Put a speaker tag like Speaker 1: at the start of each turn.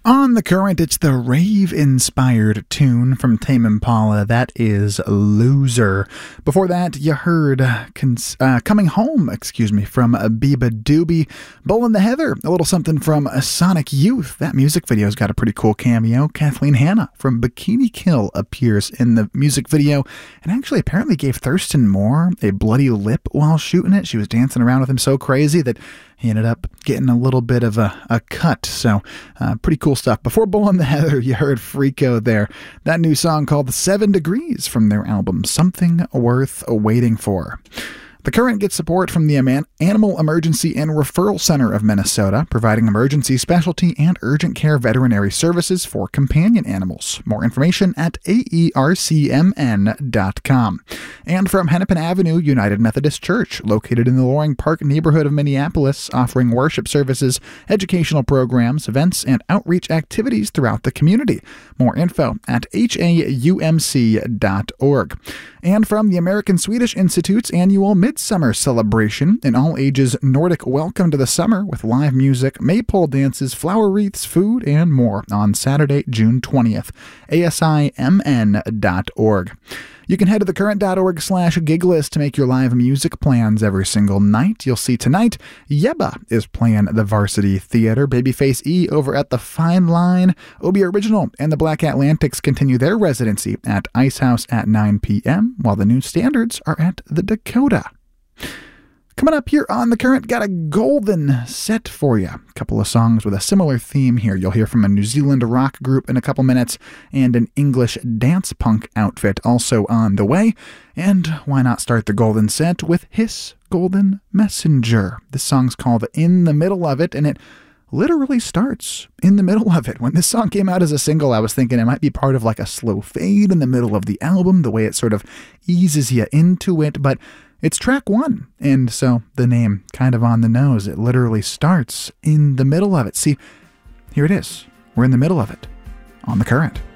Speaker 1: On the Current, it's the rave-inspired tune from Tame Impala. That is Loser. Before that, you heard Coming Home, from Biba Doobie. Bull and the Heather, a little something from Sonic Youth. That music video's got a pretty cool cameo. Kathleen Hanna from Bikini Kill appears in the music video and actually apparently gave Thurston Moore a bloody lip while shooting it. She was dancing around with him so crazy that he ended up getting a little bit of a cut, so pretty cool stuff. Before Bull and the Heather, you heard Freako there. That new song called 7 Degrees from their album Something Worth Waiting For. The Current gets support from the Animal Emergency and Referral Center of Minnesota, providing emergency, specialty, and urgent care veterinary services for companion animals. More information at aercmn.com. And from Hennepin Avenue United Methodist Church, located in the Loring Park neighborhood of Minneapolis, offering worship services, educational programs, events, and outreach activities throughout the community. More info at haumc.org. And from the American Swedish Institute's annual Midsummer Celebration, an all-ages Nordic welcome to the summer with live music, maypole dances, flower wreaths, food, and more on Saturday, June 20th. asimn.org. You can head to thecurrent.org/giglist to make your live music plans every single night. You'll see tonight, Yebba is playing the Varsity Theater. Babyface E over at the Fine Line. Obie Original and the Black Atlantics continue their residency at Ice House at 9 p.m., while the New Standards are at the Dakota. Coming up here on The Current, got a golden set for you. A couple of songs with a similar theme here. You'll hear from a New Zealand rock group in a couple minutes and an English dance punk outfit also on the way. And why not start the golden set with Hiss Golden Messenger. This song's called In the Middle of It, and it literally starts in the middle of it. When this song came out as a single, I was thinking it might be part of like a slow fade in the middle of the album, the way it sort of eases you into it, but it's track one, and so the name kind of on the nose. It literally starts in the middle of it. See, here it is. We're in the middle of it on The Current.